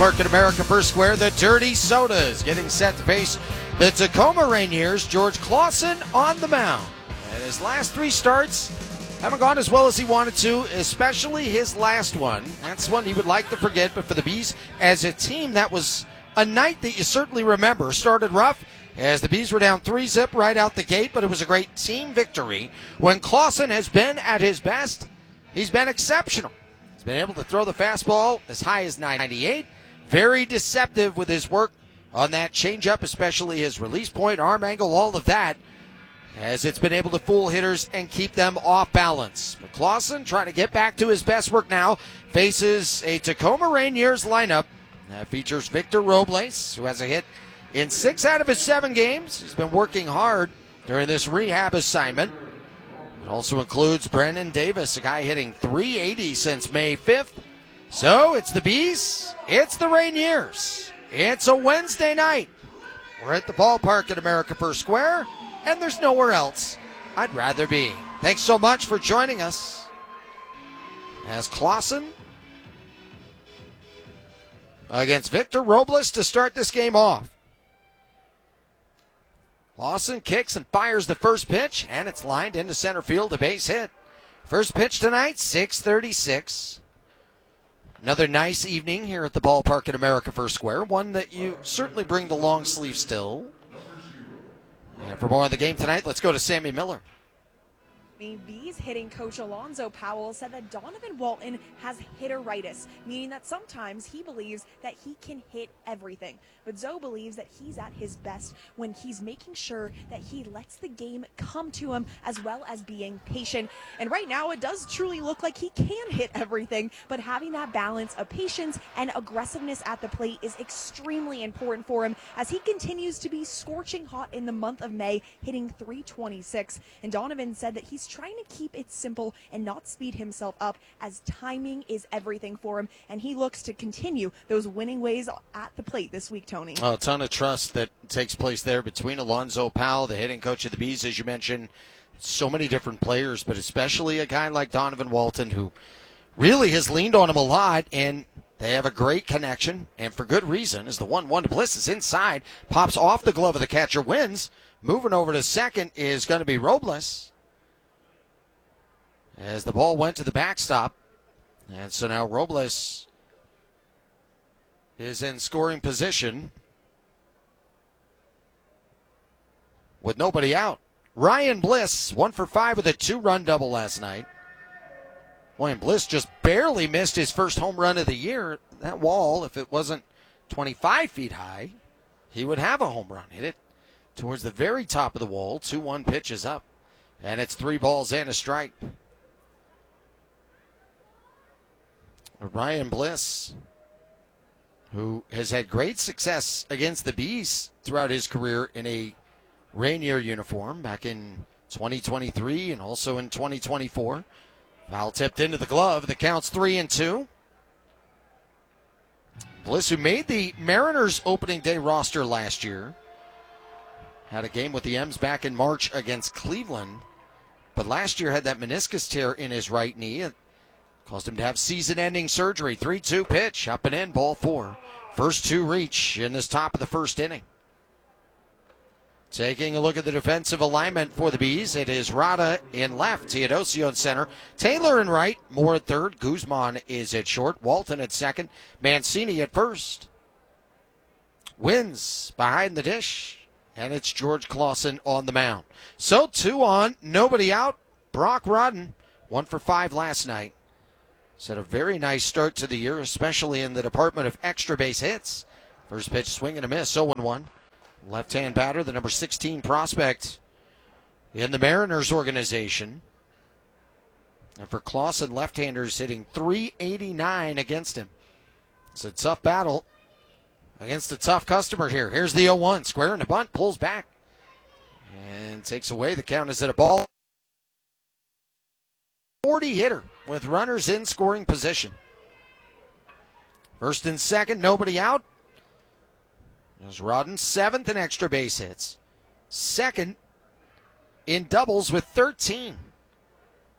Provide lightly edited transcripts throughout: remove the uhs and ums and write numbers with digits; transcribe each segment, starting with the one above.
ballpark at America First Square. The Dirty Sodas getting set to face the Tacoma Rainiers. George Clausen on the mound. And his last three starts haven't gone as well as he wanted to, especially his last one. That's one he would like to forget, but for the Bees as a team, that was a night that you certainly remember. Started rough as the Bees were down 3-0 right out the gate, but it was a great team victory. When Clausen has been at his best, he's been exceptional. He's been able to throw the fastball as high as 98. Very deceptive with his work on that changeup, especially his release point, arm angle, all of that, as it's been able to fool hitters and keep them off balance. But Clausen trying to get back to his best work now, faces a Tacoma Rainiers lineup that features Victor Robles, who has a hit in 6 out of his 7 games. He's been working hard during this rehab assignment. It also includes Brennan Davis, a guy hitting .380 since May 5th. So it's the Bees, it's the Rainiers. It's a Wednesday night. We're at the ballpark at America First Square, and there's nowhere else I'd rather be. Thanks so much for joining us as Clausen against Victor Robles to start this game off. Clausen kicks and fires the first pitch, and it's lined into center field, a base hit. First pitch tonight, 6:36. Another nice evening here at the ballpark at America First Square, one that you certainly bring the long sleeve still. And for more on the game tonight, let's go to Sammy Miller. Bees hitting coach Alonzo Powell said that Donovan Walton has hitteritis, meaning that sometimes he believes that he can hit everything. But Zoe believes that he's at his best when he's making sure that he lets the game come to him, as well as being patient. And right now it does truly look like he can hit everything, but having that balance of patience and aggressiveness at the plate is extremely important for him as he continues to be scorching hot in the month of May, hitting .326. And Donovan said that he's trying to keep it simple and not speed himself up, as timing is everything for him, and he looks to continue those winning ways at the plate this week, Tony. A ton of trust that takes place there between Alonzo Powell, the hitting coach of the Bees, as you mentioned. So many different players, but especially a guy like Donovan Walton, who really has leaned on him a lot, and they have a great connection, and for good reason, as the 1-1 to Bliss is inside, pops off the glove of the catcher, wins. Moving over to second is going to be Robles, as the ball went to the backstop. And so now Robles is in scoring position with nobody out. Ryan Bliss, 1 for 5 with a 2-run double last night. Ryan Bliss just barely missed his first home run of the year. That wall, if it wasn't 25 feet high, he would have a home run. Hit it towards the very top of the wall. 2-1 pitch is up, and it's 3 balls and a strike. Ryan Bliss, who has had great success against the Bees throughout his career in a Rainier uniform back in 2023 and also in 2024. Foul tipped into the glove. The count's 3-2. Bliss, who made the Mariners opening day roster last year, had a game with the M's back in March against Cleveland, but last year had that meniscus tear in his right knee. It caused him to have season-ending surgery. 3-2 pitch, up and in, ball 4. First 2 reach in this top of the first inning. Taking a look at the defensive alignment for the Bees, it is Rada in left, Teodosio in center, Taylor in right, Moore at third, Guzman is at short, Walton at second, Mancini at first. Wins behind the dish, and it's George Clausen on the mound. So 2 on, nobody out. Brock Rodden, 1 for 5 last night. Had a very nice start to the year, especially in the department of extra base hits. First pitch, swing and a miss, 0-1. Left-hand batter, the number 16 prospect in the Mariners organization. And for Clausen, left-handers hitting .389 against him. It's a tough battle against a tough customer here. Here's the 0-1, square in the bunt, pulls back, and takes away the count. Is it a ball? 40 hitter with runners in scoring position. First and second, nobody out. There's Rodden, 7th in extra base hits. Second in doubles with 13.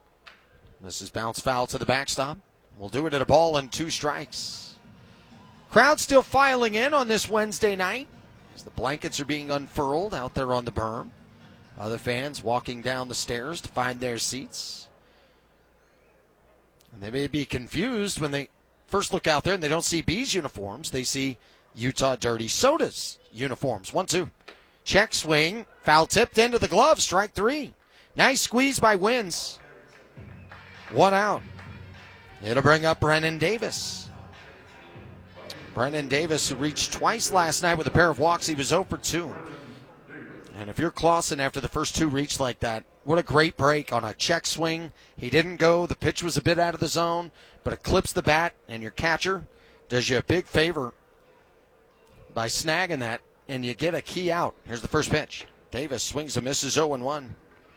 This is bounce foul to the backstop. We'll do it at a ball and 2 strikes. Crowd still filing in on this Wednesday night as the blankets are being unfurled out there on the berm. Other fans walking down the stairs to find their seats. And they may be confused when they first look out there and they don't see Bees uniforms. They see Utah Dirty Sodas uniforms. 1-2. Check swing. Foul tipped into the glove. Strike 3. Nice squeeze by Wins. 1 out. It'll bring up Brennan Davis. Brennan Davis, who reached twice last night with a pair of walks. He was 0 for 2. And if you're Clausen after the first 2 reach like that, what a great break on a check swing. He didn't go. The pitch was a bit out of the zone, but it clips the bat, and your catcher does you a big favor by snagging that, and you get a key out. Here's the first pitch. Davis swings and misses 0-1.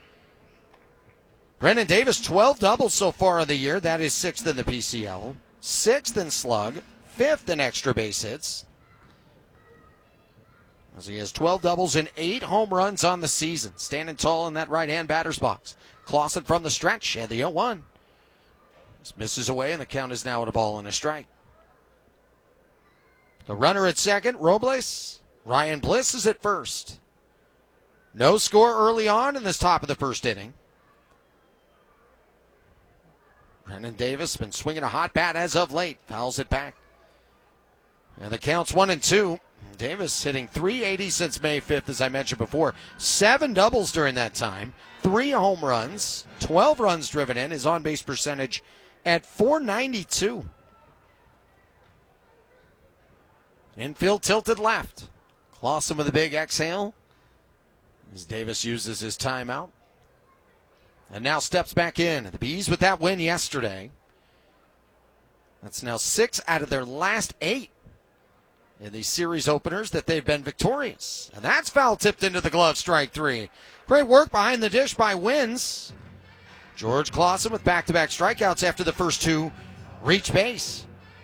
Brennan Davis, 12 doubles so far of the year. That is 6th in the PCL, 6th in slug, 5th in extra base hits. As he has 12 doubles and 8 home runs on the season. Standing tall in that right-hand batter's box. Clausen from the stretch and the 0-1. This misses away, and the count is now at a ball and a strike. The runner at second, Robles. Ryan Bliss is at first. No score early on in this top of the first inning. Brennan Davis been swinging a hot bat as of late. Fouls it back. And the count's 1-2. Davis hitting .380 since May 5th, as I mentioned before. 7 doubles during that time. 3 home runs. 12 runs driven in. His on-base percentage at .492. Infield tilted left. Clausen with a big exhale as Davis uses his timeout. And now steps back in. The Bees with that win yesterday. That's now 6 out of their last 8 in these series openers that they've been victorious. And that's foul tipped into the glove, strike 3. Great work behind the dish by Wins. George Clausen with back-to-back strikeouts after the first 2 reach base.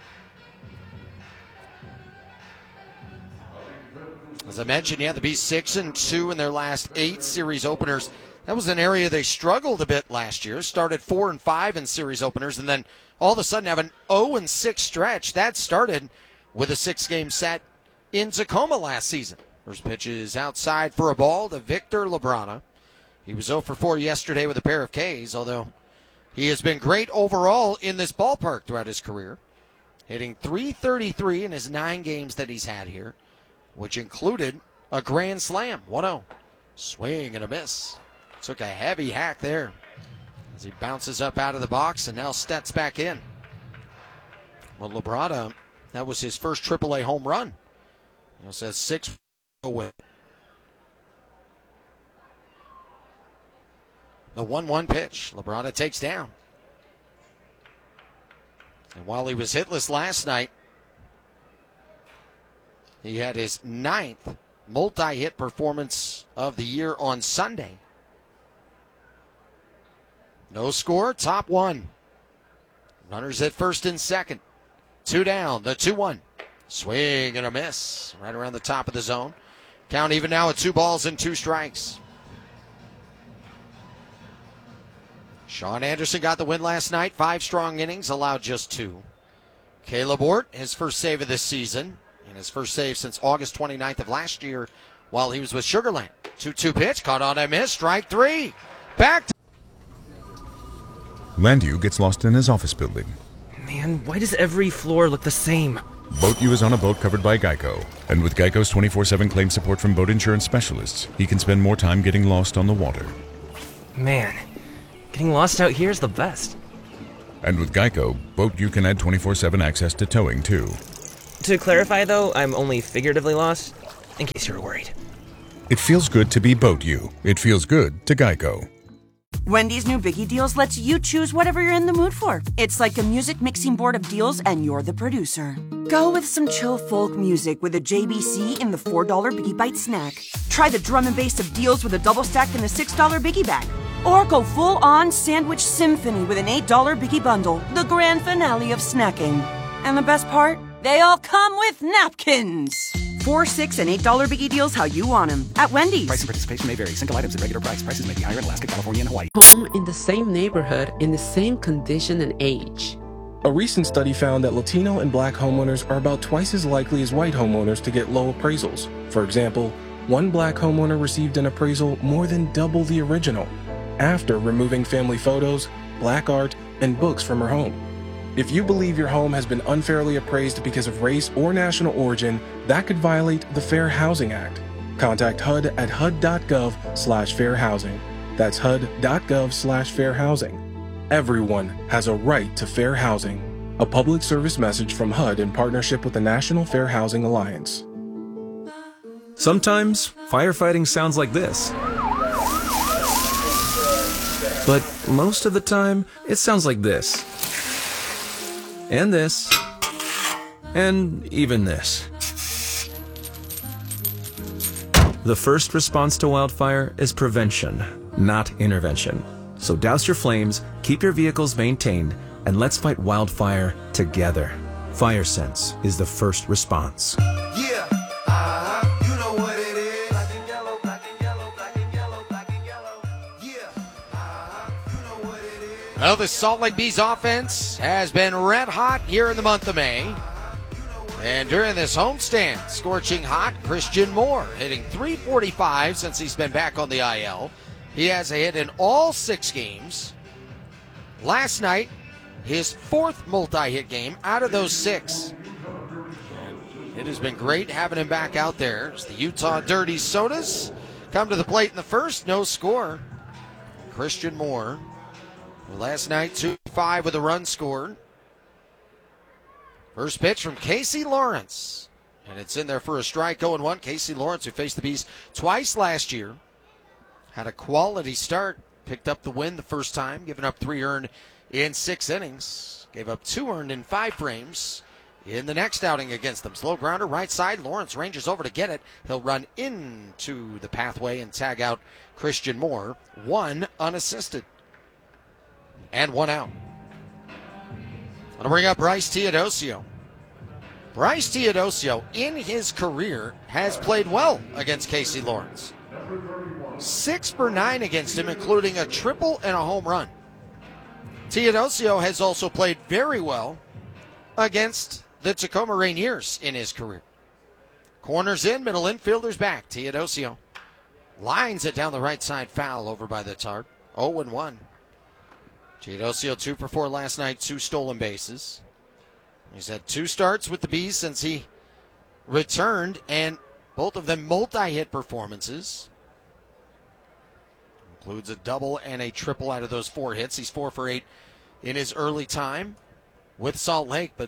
As I mentioned, the Bees 6-2 in their last 8 series openers. That was an area they struggled a bit last year. Started 4-5 in series openers, and then all of a sudden have an 0-6 stretch. That started with a 6-game set in Tacoma last season. First pitch is outside for a ball to Victor Labrana. He was 0 for 4 yesterday with a pair of Ks, although he has been great overall in this ballpark throughout his career. Hitting .333 in his 9 games that he's had here, which included a grand slam. 1-0. Swing and a miss. Took a heavy hack there as he bounces up out of the box and now steps back in. Well, Labrada, that was his first AAA home run. Says 6 away. The 1-1 pitch. Labrada takes down. And while he was hitless last night, he had his 9th multi-hit performance of the year on Sunday. No score, top 1. Runners at first and second. 2 down, the 2-1. Swing and a miss. Right around the top of the zone. Count even now at 2 balls and 2 strikes. Sean Anderson got the win last night. 5 strong innings, allowed just 2. Caleb Ort, his first save of this season. And his first save since August 29th of last year while he was with Sugar Land. 2-2 pitch, caught on a miss, strike 3. Back to Landu gets lost in his office building. Man, why does every floor look the same? BoatU is on a boat covered by Geico. And with Geico's 24/7 claim support from boat insurance specialists, he can spend more time getting lost on the water. Man, getting lost out here is the best. And with Geico, BoatU can add 24/7 access to towing, too. To clarify, though, I'm only figuratively lost, in case you were worried. It feels good to be BoatU. It feels good to Geico. Wendy's new Biggie Deals lets you choose whatever you're in the mood for. It's like a music mixing board of deals, and you're the producer. Go with some chill folk music with a JBC in the $4 Biggie Bite snack. Try the drum and bass of deals with a double stack in the $6 Biggie Bag. Or go full-on sandwich symphony with an $8 Biggie Bundle, the grand finale of snacking. And the best part? They all come with napkins. $4, $6, and $8 Biggie Deals how you want them at Wendy's. Price and participation may vary. Single items at regular price. Prices may be higher in Alaska, California, and Hawaii. Home in the same neighborhood, in the same condition and age. A recent study found that Latino and Black homeowners are about twice as likely as white homeowners to get low appraisals. For example, one Black homeowner received an appraisal more than double the original, after removing family photos, Black art, and books from her home. If you believe your home has been unfairly appraised because of race or national origin, that could violate the Fair Housing Act. Contact HUD at hud.gov/fairhousing. That's hud.gov/fairhousing. Everyone has a right to fair housing. A public service message from HUD in partnership with the National Fair Housing Alliance. Sometimes firefighting sounds like this. But most of the time, it sounds like this. And this. And even this. The first response to wildfire is prevention, not intervention. So douse your flames, keep your vehicles maintained, and let's fight wildfire together. FireSense is the first response. Yeah, you know what it is. Black and yellow, black and yellow, black and yellow, black and yellow. Yeah, you know what it is. Well, the Salt Lake Bees offense has been red hot here in the month of May. And during this homestand, scorching hot, Christian Moore hitting .345 since he's been back on the IL. He has a hit in all 6 games. Last night, his 4th multi-hit game out of those 6. It has been great having him back out there. As the Utah Dirty Sodas come to the plate in the first, no score. Christian Moore, last night 2-5 with a run scored. First pitch from Casey Lawrence. And it's in there for a strike, 0-1. Casey Lawrence, who faced the Bees twice last year, had a quality start. Picked up the win the first time, giving up 3 earned in 6 innings. Gave up 2 earned in 5 frames in the next outing against them. Slow grounder, right side. Lawrence ranges over to get it. He'll run into the pathway and tag out Christian Moore. 1 unassisted. And 1 out. I'm going to bring up Bryce Teodosio. Bryce Teodosio, in his career, has played well against Casey Lawrence. 6 for 9 against him, including a triple and a home run. Teodosio has also played very well against the Tacoma Rainiers in his career. Corners in, middle infielders back. Teodosio lines it down the right side, foul over by the Tart. 0-1. Teodosio 2 for 4 last night, 2 stolen bases. He's had 2 starts with the Bees since he returned, and both of them multi-hit performances. Includes a double and a triple out of those 4 hits. He's 4 for 8 in his early time with Salt Lake, but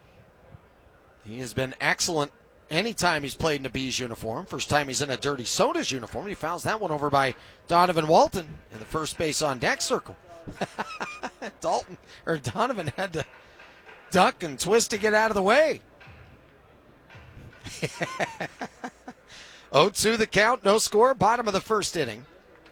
he has been excellent anytime he's played in a Bees uniform. First time he's in a Dirty Sodas uniform. He fouls that one over by Donovan Walton in the first base on deck circle. Donovan had to duck and twist to get out of the way. 0-2 the count, no score, bottom of the first inning.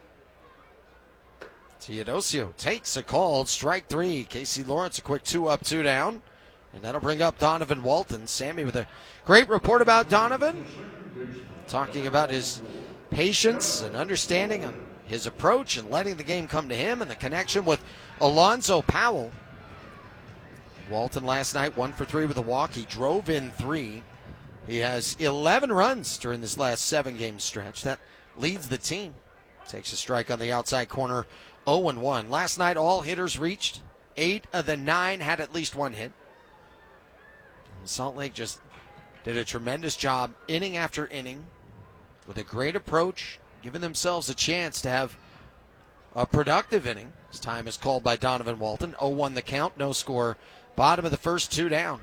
Teodosio takes a called strike 3. Casey Lawrence a quick 2 up, 2 down. And that'll bring up Donovan Walton. Sammy with a great report about Donovan. Talking about his patience and understanding on his approach and letting the game come to him and the connection with Alonzo Powell. Walton last night 1 for 3 with a walk. He drove in 3. He has 11 runs during this last 7-game stretch. That leads the team. Takes a strike on the outside corner. 0-1. Last night all hitters reached. 8 of the 9 had at least 1 hit. And Salt Lake just did a tremendous job inning after inning with a great approach, giving themselves a chance to have a productive inning. This time is called by Donovan Walton. 0-1 the count, no score. Bottom of the first, 2 down.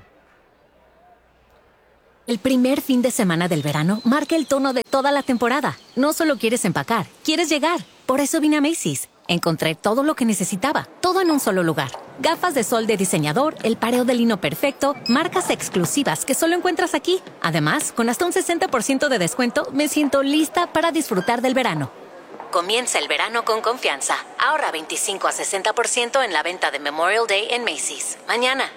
El primer fin de semana del verano marca el tono de toda la temporada. No solo quieres empacar, quieres llegar. Por eso vine a Macy's. Encontré todo lo que necesitaba, todo en un solo lugar. Gafas de sol de diseñador, el pareo de lino perfecto, marcas exclusivas que solo encuentras aquí. Además, con hasta un 60% de descuento, me siento lista para disfrutar del verano. Comienza el verano con confianza. Ahorra 25 a 60% en la venta de Memorial Day en Macy's. Mañana.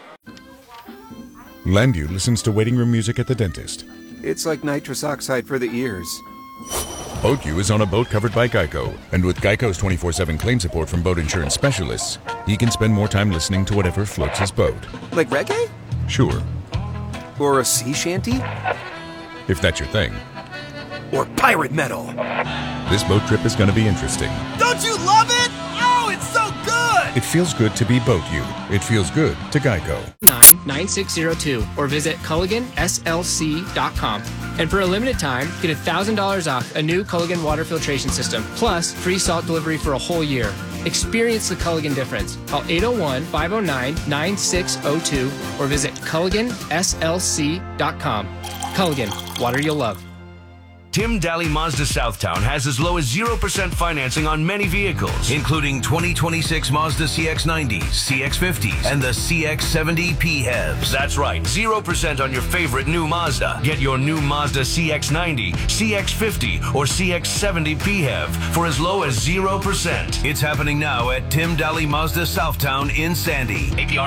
Landu listens to waiting room music at the dentist. It's like nitrous oxide for the ears. Boat U is on a boat covered by Geico, and with Geico's 24/7 claim support from boat insurance specialists, he can spend more time listening to whatever floats his boat. Like reggae? Sure, Or a sea shanty? if that's your thing. Or pirate metal? This boat trip is going to be interesting. Don't you love it? Oh, it's so good! It feels good to be Boat U. It feels good to Geico. 9602 or visit CulliganSLC.com. And for a limited time, get $1,000 off a new Culligan water filtration system, plus free salt delivery for a whole year. Experience the Culligan difference. Call 801-509-9602 or visit CulliganSLC.com. Culligan, water you'll love. Tim Daly Mazda Southtown has as low as 0% financing on many vehicles, including 2026 Mazda CX-90s, CX-50s, and the CX-70 PHEVs. That's right, 0% on your favorite new Mazda. Get your new Mazda CX-90, CX-50, or CX-70 PHEV for as low as 0%. It's happening now at Tim Daly Mazda Southtown in Sandy. APR